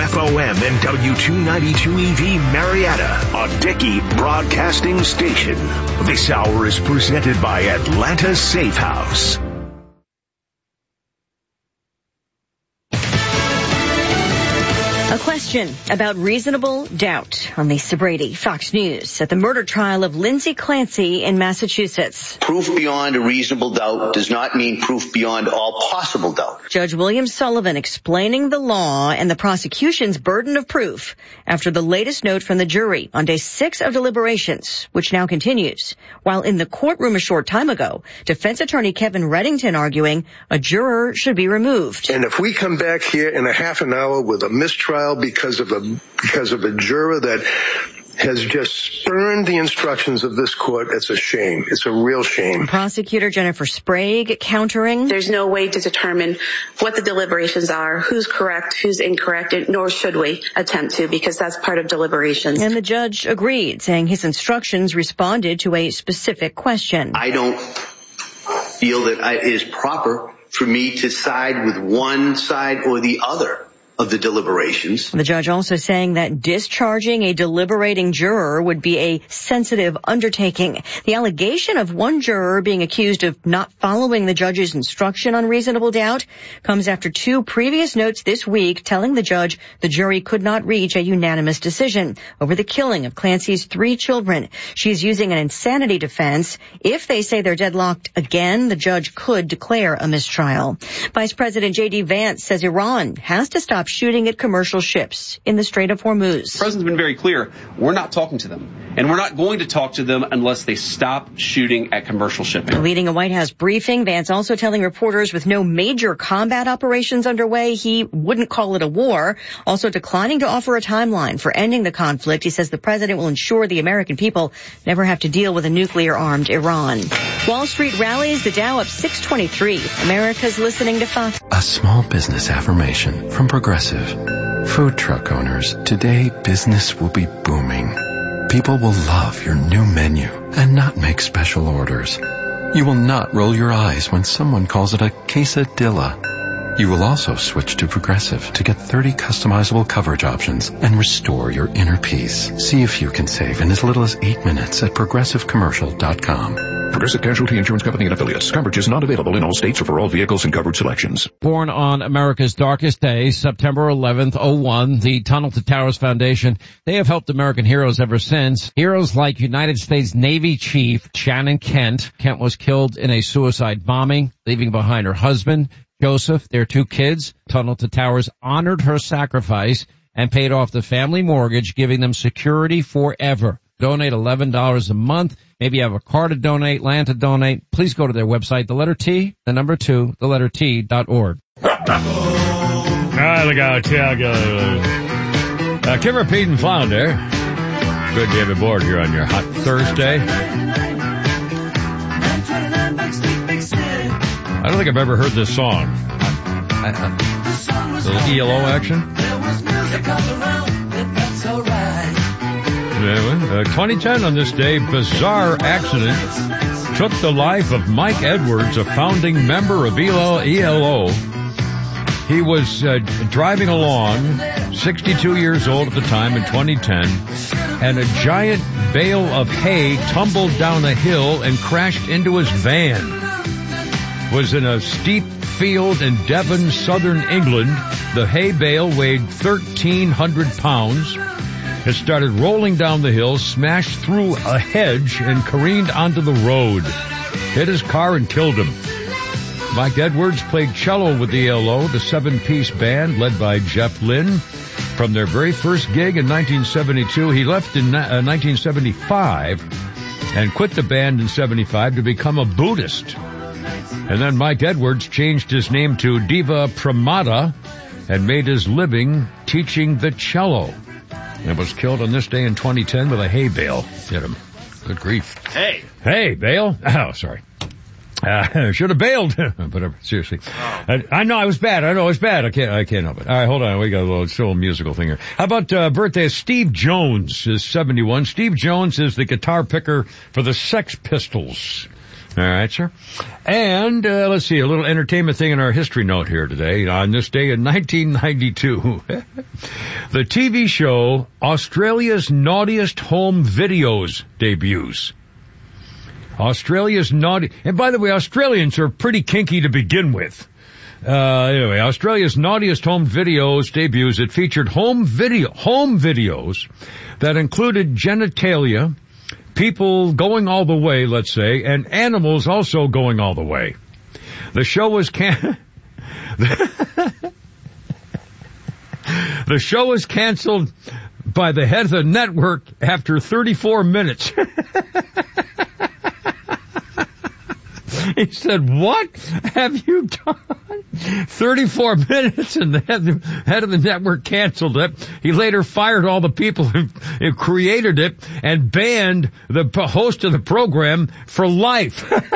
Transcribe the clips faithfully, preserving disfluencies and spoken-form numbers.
F O M and W two ninety-two E V Marietta, a Dickey Broadcasting Station. This hour is presented by Atlanta Safe House. A question about reasonable doubt on Lisa Brady, Fox News, at the murder trial of Lindsay Clancy in Massachusetts. Proof beyond a reasonable doubt does not mean proof beyond all possible doubt. Judge William Sullivan explaining the law and the prosecution's burden of proof after the latest note from the jury on day six of deliberations, which now continues. While in the courtroom a short time ago, defense attorney Kevin Reddington arguing a juror should be removed. And if we come back here in a half an hour with a mistrial because of a because of a juror that has just spurned the instructions of this court, it's a shame. It's a real shame. Prosecutor Jennifer Sprague countering. There's no way to determine what the deliberations are, who's correct, who's incorrect, nor should we attempt to, because that's part of deliberations. And the judge agreed, saying his instructions responded to a specific question. I don't feel that it is proper for me to side with one side or the other of the deliberations. The judge also saying that discharging a deliberating juror would be a sensitive undertaking. The allegation of one juror being accused of not following the judge's instruction on reasonable doubt comes after two previous notes this week telling the judge the jury could not reach a unanimous decision over the killing of Clancy's three children. She's using an insanity defense. If they say they're deadlocked again, the judge could declare a mistrial. Vice President J D Vance says Iran has to stop shooting at commercial ships in the Strait of Hormuz. The president's been very clear. We're not talking to them, and we're not going to talk to them unless they stop shooting at commercial shipping. Leading a White House briefing, Vance also telling reporters with no major combat operations underway, he wouldn't call it a war, also declining to offer a timeline for ending the conflict. He says the president will ensure the American people never have to deal with a nuclear-armed Iran. Wall Street rallies, the Dow up six twenty-three. America's listening to Fox. A small business affirmation from Progressive. Food truck owners, today business will be booming. People will love your new menu and not make special orders. You will not roll your eyes when someone calls it a quesadilla. You will also switch to Progressive to get thirty customizable coverage options and restore your inner peace. See if you can save in as little as eight minutes at progressive commercial dot com. Progressive Casualty Insurance Company and affiliates. Coverage is not available in all states or for all vehicles and coverage selections. Born on America's darkest day, September eleventh, oh one, the Tunnel to Towers Foundation, they have helped American heroes ever since. Heroes like United States Navy Chief Shannon Kent. Kent was killed in a suicide bombing, leaving behind her husband, Joseph, their two kids. Tunnel to Towers honored her sacrifice and paid off the family mortgage, giving them security forever. Donate eleven dollars a month. Maybe you have a car to donate, land to donate. Please go to their website, the letter T, the number two, the letter T dot org. All right, look out, Tiago. Uh, Kimmer, Pete, and Flounder. Good to have you aboard here on your hot Thursday. I don't think I've ever heard this song. I, I, a little E L O action. Uh, twenty ten on this day, bizarre accident took the life of Mike Edwards, a founding member of E L O. He was uh, driving along, sixty-two years old at the time in twenty ten, and a giant bale of hay tumbled down a hill and crashed into his van. Was in a steep field in Devon, southern England. The hay bale weighed thirteen hundred pounds. It started rolling down the hill, smashed through a hedge, and careened onto the road. Hit his car and killed him. Mike Edwards played cello with E L O, the seven-piece band led by Jeff Lynne. From their very first gig in nineteen seventy-two, he left in uh, nineteen seventy-five and quit the band in seventy-five to become a Buddhist. And then Mike Edwards changed his name to Deva Pramada and made his living teaching the cello. And was killed on this day in twenty ten with a hay bale. Hit him. Good grief. Hey. Hey, bale. Oh, sorry. Uh, should have bailed. Whatever. Seriously. Oh. I, I know I was bad. I know I was bad. I can't, I can't help it. All right, hold on. We got a little, still a musical thing here. How about, uh, birthday? Steve Jones is seventy-one. Steve Jones is the guitar picker for the Sex Pistols. All right, sir. And uh, let's see, a little entertainment thing in our history note here today. On this day in nineteen ninety-two, the T V show Australia's Naughtiest Home Videos debuts. Australia's Naughty... And by the way, Australians are pretty kinky to begin with. Uh, anyway, Australia's Naughtiest Home Videos debuts. It featured home video, home videos that included genitalia, people going all the way, let's say, and animals also going all the way. The show was can- The show was canceled by the head of the network after thirty-four minutes. He said, what have you done? thirty-four minutes, and the head of the network canceled it. He later fired all the people who, who created it and banned the host of the program for life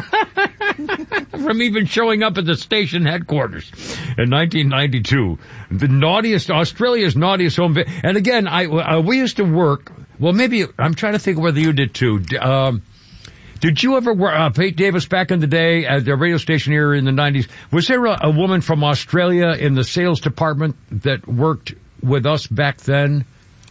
from even showing up at the station headquarters in nineteen ninety-two. The naughtiest, Australia's naughtiest home video. And again, I, uh, we used to work, well, maybe, I'm trying to think whether you did too. Um, Did you ever work, uh, Pete Davis, back in the day at the radio station here in the nineties, was there a, a woman from Australia in the sales department that worked with us back then?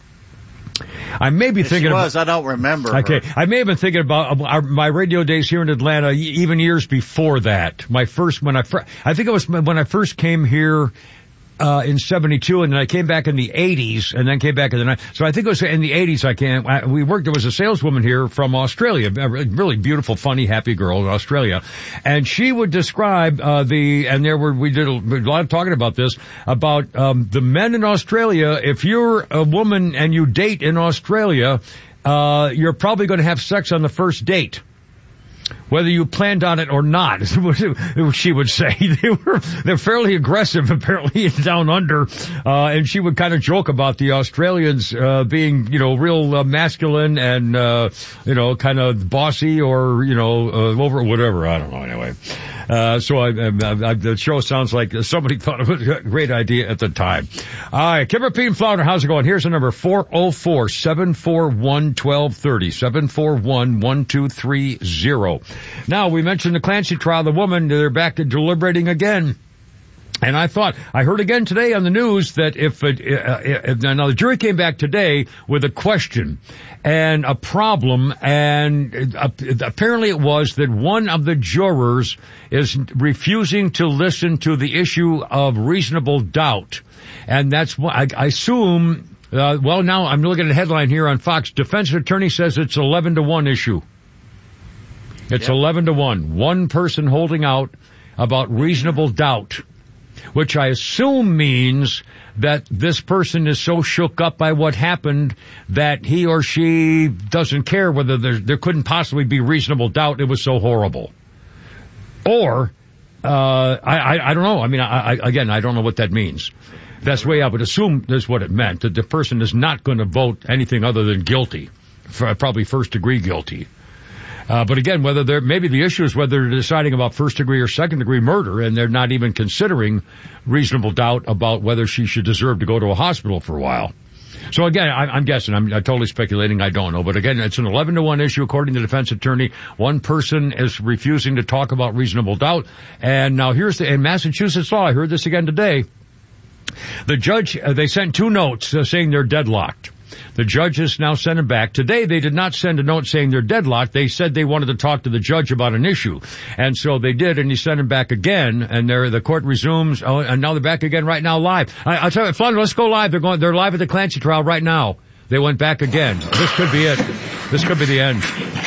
I may be if thinking she was, about, I don't remember. Okay. Her. I may have been thinking about our, my radio days here in Atlanta, even years before that. My first, when I first, I think it was when I first came here, Uh, in seventy-two, and then I came back in the eighties, and then came back in the nineties. So I think it was in the eighties I came, I, we worked, there was a saleswoman here from Australia, a really beautiful, funny, happy girl in Australia. And she would describe, uh, the, and there were, we did a, a lot of talking about this, about, um, the men in Australia. If you're a woman and you date in Australia, uh, you're probably going to have sex on the first date, whether you planned on it or not, she would say. They were, they're fairly aggressive, apparently, down under, uh, and she would kind of joke about the Australians, uh, being, you know, real uh, masculine and, uh, you know, kind of bossy or, you know, uh, over whatever, I don't know, anyway. Uh, so I, I, I, the show sounds like somebody thought it was a great idea at the time. All right, Kimber, Pete, and Flounder, how's it going? Here's the number, four oh four, seven four one, one two three oh, seven four one, one two three oh. Now, we mentioned the Clancy trial. The woman, they're back to deliberating again. And I thought, I heard again today on the news that if, uh, if now the jury came back today with a question and a problem, and uh, apparently it was that one of the jurors is refusing to listen to the issue of reasonable doubt. And that's what I, I assume, uh, well, now I'm looking at a headline here on Fox. Defense attorney says it's eleven to one issue. It's yep. eleven to one. One person holding out about reasonable doubt, which I assume means that this person is so shook up by what happened that he or she doesn't care whether there, there couldn't possibly be reasonable doubt. It was so horrible. Or, uh, I, I, I don't know. I mean, I, I, again, I don't know what that means. That's the way I would assume that's what it meant, that the person is not going to vote anything other than guilty, for, probably first degree guilty. Uh, but again, whether they're, maybe the issue is whether they're deciding about first degree or second degree murder, and they're not even considering reasonable doubt about whether she should deserve to go to a hospital for a while. So again, I'm, I'm guessing, I'm, I'm totally speculating, I don't know. But again, it's an eleven to one issue according to the defense attorney. One person is refusing to talk about reasonable doubt. And now here's the, in Massachusetts law, I heard this again today, the judge, uh, they sent two notes uh, saying they're deadlocked. The judge has now sent them back. Today, they did not send a note saying they're deadlocked. They said they wanted to talk to the judge about an issue. And so they did, and he sent them back again, and they're, the court resumes, oh, and now they're back again right now live. I, I'll tell you, Flounder, let's go live. They're going, they're live at the Clancy trial right now. They went back again. This could be it. This could be the end.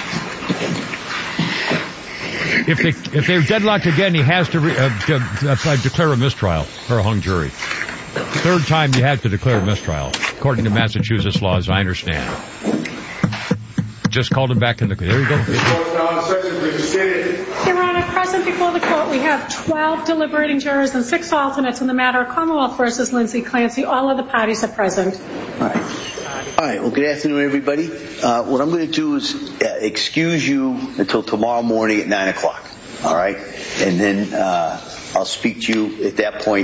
If they, if they're deadlocked again, he has to, re, uh, to uh, declare a mistrial or a hung jury. Third time you have to declare a mistrial, according to Massachusetts laws, I understand. Just called him back in the... There you go. Your Honor, present before the court, we have twelve deliberating jurors and six alternates in the matter of Commonwealth versus Lindsay Clancy. All of the parties are present. All right. All right. Well, good afternoon, everybody. Uh, what I'm going to do is uh, excuse you until tomorrow morning at nine o'clock. All right? And then uh, I'll speak to you at that point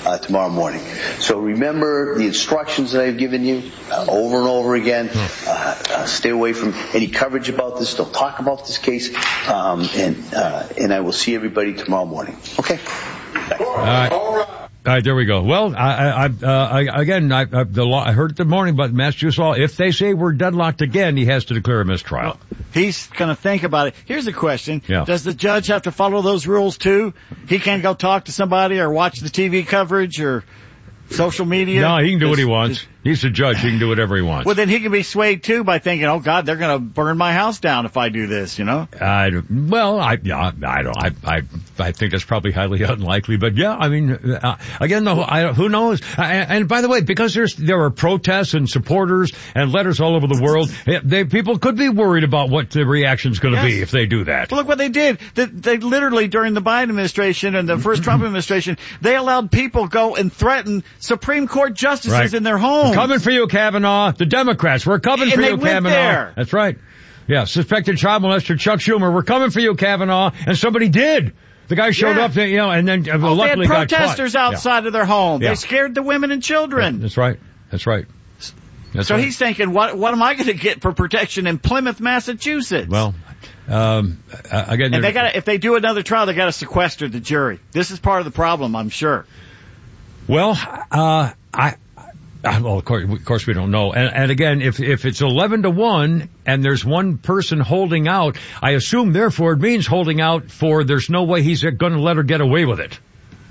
uh, tomorrow morning. So remember the instructions that I've given you uh, over and over again. Uh, uh, stay away from any coverage about this. Don't talk about this case. Um, and uh, and I will see everybody tomorrow morning. Okay? All right. All right. All right, there we go. Well, I, I, uh, I again, I, I, the law, I heard it this morning, but Massachusetts law, if they say we're deadlocked again, he has to declare a mistrial. Well, he's going to think about it. Here's a question. Yeah. Does the judge have to follow those rules too? He can't go talk to somebody or watch the T V coverage or social media? No, he can do Does, what he wants. does, He's the judge. He can do whatever he wants. Well, then he can be swayed too by thinking, "Oh God, they're going to burn my house down if I do this." You know? I well, I yeah, I don't. I I I think that's probably highly unlikely. But yeah, I mean, uh, again, though, I, who knows? And, and by the way, because there's there are protests and supporters and letters all over the world, they people could be worried about what the reaction's going to yes. be if they do that. Well, look what they did. They, they literally during the Biden administration and the first Trump administration, they allowed people go and threaten Supreme Court justices right. in their homes. We're coming for you, Kavanaugh. The Democrats, we're coming and for they you, went Kavanaugh. There. That's right. Yeah, suspected child molester Chuck Schumer, we're coming for you, Kavanaugh. And somebody did. The guy showed yeah. up, you know, and then uh, oh, luckily they had got protesters caught. outside yeah. of their home. Yeah. They scared the women and children. Yeah, that's right. That's right. That's so right. he's thinking, what what am I going to get for protection in Plymouth, Massachusetts? Well, um, uh, again, and they got if they do another trial, they got to sequester the jury. This is part of the problem, I'm sure. Well, uh, I. Well, of course, of course we don't know. And, and again, if, if it's eleven to one and there's one person holding out, I assume therefore it means holding out for there's no way he's going to let her get away with it.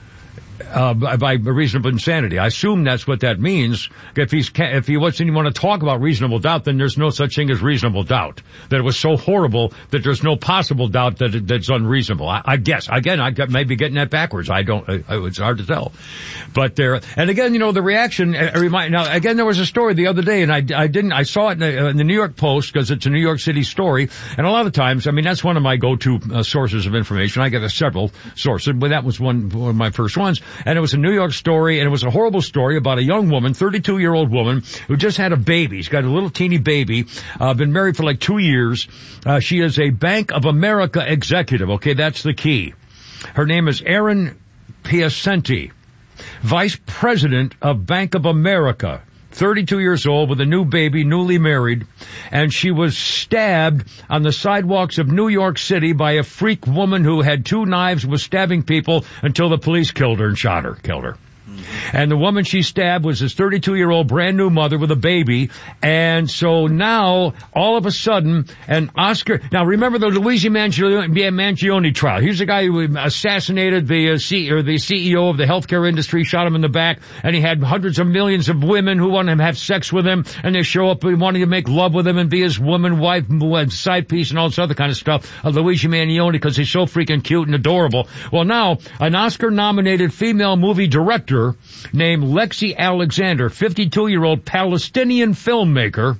Uh, by, by reasonable insanity. I assume that's what that means. If he's, if he wants anyone to talk about reasonable doubt, then there's no such thing as reasonable doubt. That it was so horrible that there's no possible doubt that it, that's unreasonable. I, I guess. Again, I may be getting that backwards. I don't, I, it's hard to tell. But there, and again, you know, the reaction, I remind, now again, there was a story the other day and I, I didn't, I saw it in the, in the New York Post because it's a New York City story. And a lot of times, I mean, that's one of my go-to uh, sources of information. I get a several sources, but that was one, one of my first ones. And it was a New York story, and it was a horrible story about a young woman, thirty-two-year-old woman, who just had a baby. She's got a little teeny baby, uh, been married for like two years. Uh, she is a Bank of America executive. Okay, that's the key. Her name is Erin Piacenti, Vice President of Bank of America. thirty-two years old with a new baby, newly married, and she was stabbed on the sidewalks of New York City by a freak woman who had two knives and was stabbing people until the police killed her and shot her, killed her. And the woman she stabbed was this thirty-two-year-old brand new mother with a baby. And so now, all of a sudden, an Oscar, now remember the Luigi Mangione, Mangione trial. He's the guy who assassinated the uh, C, or the C E O of the healthcare industry, shot him in the back, and he had hundreds of millions of women who wanted to have sex with him, and they show up wanting to make love with him and be his woman, wife, side piece, and all this other kind of stuff. Uh, Luigi Mangione, because he's so freaking cute and adorable. Well, now, an Oscar-nominated female movie director named Lexi Alexander, fifty-two-year-old Palestinian filmmaker,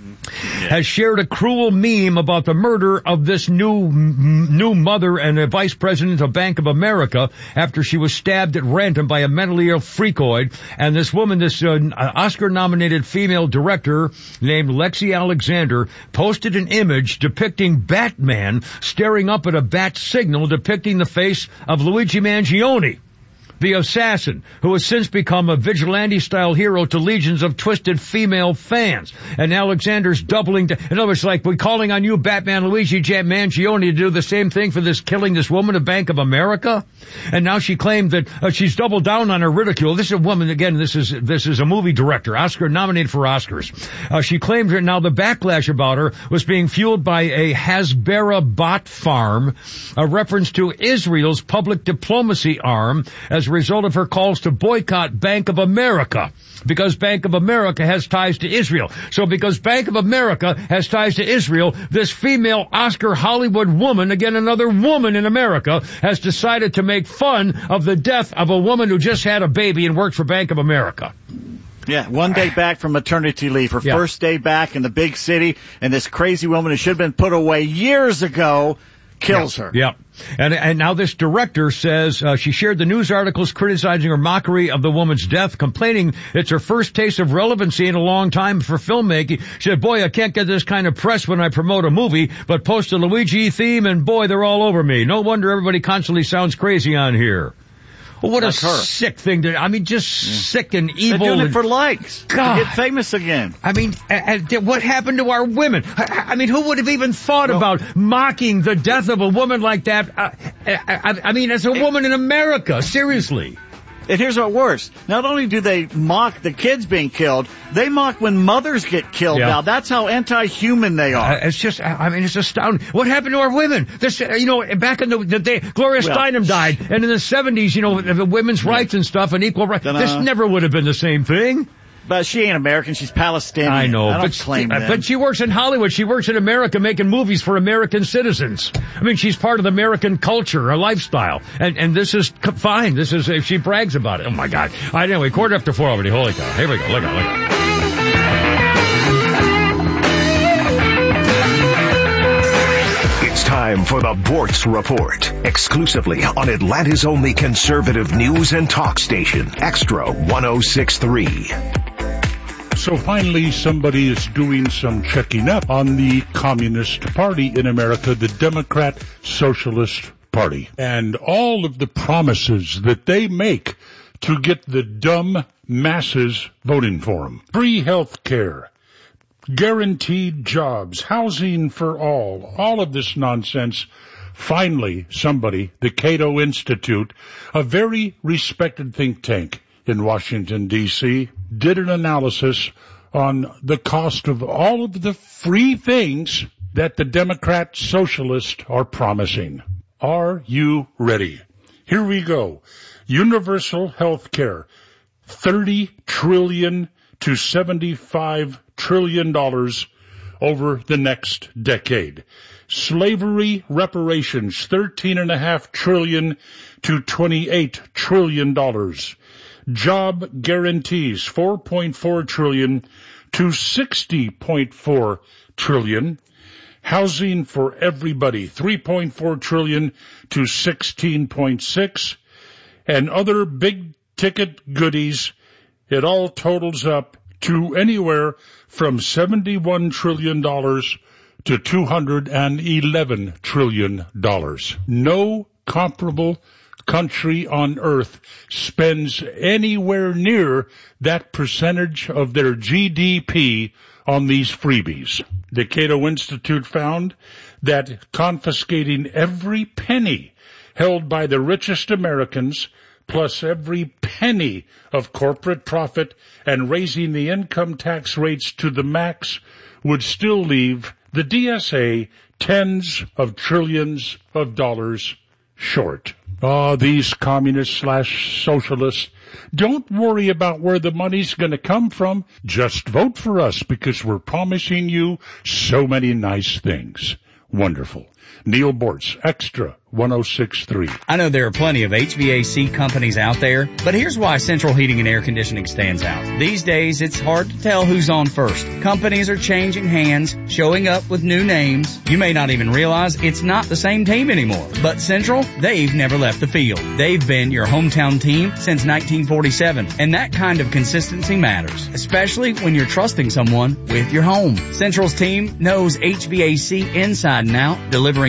yeah. has shared a cruel meme about the murder of this new new mother and a vice president of Bank of America after she was stabbed at random by a mentally ill freakoid. And this woman, this uh, Oscar-nominated female director named Lexi Alexander, posted an image depicting Batman staring up at a bat signal depicting the face of Luigi Mangione, the assassin, who has since become a vigilante-style hero to legions of twisted female fans. And Alexander's doubling, to, in other words, like, we're calling on you, Batman Luigi Mangione, to do the same thing for this killing this woman of Bank of America. And now she claimed that uh, she's doubled down on her ridicule. This is a woman, again, this is this is a movie director, Oscar nominated for Oscars. Uh, she claimed that now the backlash about her was being fueled by a Hasbara bot farm, a reference to Israel's public diplomacy arm, as a result of her calls to boycott Bank of America, because Bank of America has ties to Israel. So because Bank of America has ties to Israel, this female Oscar Hollywood woman, again another woman in America, has decided to make fun of the death of a woman who just had a baby and worked for Bank of America. Yeah, one day back from maternity leave, her yeah. first day back in the big city, and this crazy woman who should have been put away years ago kills yeah. her. Yeah. And, and now this director says uh, she shared the news articles criticizing her mockery of the woman's death, complaining it's her first taste of relevancy in a long time for filmmaking. She said, boy, I can't get this kind of press when I promote a movie, but post a Luigi theme and boy, they're all over me. No wonder everybody constantly sounds crazy on here. What like a her. sick thing to, I mean, just yeah. sick and evil. They're doing and, it for likes. God. To get famous again. I mean, uh, uh, what happened to our women? I, I mean, who would have even thought well, about mocking the death of a woman like that? Uh, I, I, I mean, as a woman in America, seriously. And here's what worse. Not only do they mock the kids being killed, they mock when mothers get killed yeah. now. That's how anti-human they are. Uh, it's just, I mean, it's astounding. What happened to our women? This, you know, back in the, the day, Gloria well, Steinem died, and in the seventies, you know, the women's yeah. rights and stuff and equal rights. This never would have been the same thing. But she ain't American. She's Palestinian. I know. I don't but, claim that. But she works in Hollywood. She works in America making movies for American citizens. I mean, she's part of the American culture, a lifestyle. And and this is fine. This is, if she brags about it. Oh, my God. All right, anyway, quarter after four already. Holy cow. Here we go. Look out, look out. It's time for the Bortz Report, exclusively on Atlanta's only conservative news and talk station, Extra one oh six point three. So finally, somebody is doing some checking up on the Communist Party in America, the Democrat Socialist Party, and all of the promises that they make to get the dumb masses voting for them. Free health care, guaranteed jobs, housing for all, all of this nonsense. Finally, somebody, the Cato Institute, a very respected think tank in Washington, D C, did an analysis on the cost of all of the free things that the Democrat socialists are promising. Are you ready? Here we go. Universal health care, thirty trillion dollars to seventy-five trillion dollars over the next decade. Slavery reparations, thirteen point five trillion dollars to twenty-eight trillion dollars. Job guarantees, four point four trillion dollars to sixty point four trillion dollars. Housing for everybody, three point four trillion dollars to sixteen point six. And other big ticket goodies, it all totals up to anywhere from seventy-one trillion dollars to two hundred eleven trillion dollars. No comparable country on earth spends anywhere near that percentage of their G D P on these freebies. The Cato Institute found that confiscating every penny held by the richest Americans, plus every penny of corporate profit, and raising the income tax rates to the max would still leave the D S A tens of trillions of dollars short. Oh, these communists slash socialists, don't worry about where the money's going to come from. Just vote for us because we're promising you so many nice things. Wonderful. Neil Bortz, Extra one oh six point three. I know there are plenty of H V A C companies out there, but here's why Central Heating and Air Conditioning stands out. These days, it's hard to tell who's on first. Companies are changing hands, showing up with new names. You may not even realize it's not the same team anymore. But Central, they've never left the field. They've been your hometown team since nineteen forty-seven, and that kind of consistency matters, especially when you're trusting someone with your home. Central's team knows H V A C inside and out, delivering